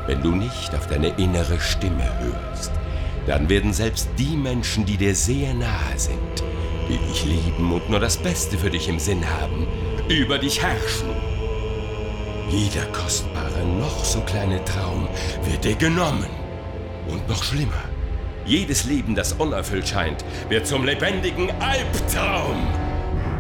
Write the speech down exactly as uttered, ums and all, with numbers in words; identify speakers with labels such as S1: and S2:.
S1: Wenn du nicht auf deine innere Stimme hörst, dann werden selbst die Menschen, die dir sehr nahe sind, die dich lieben und nur das Beste für dich im Sinn haben, über dich herrschen. Jeder kostbare, noch so kleine Traum wird dir genommen. Und noch schlimmer, jedes Leben, das unerfüllt scheint, wird zum lebendigen Albtraum.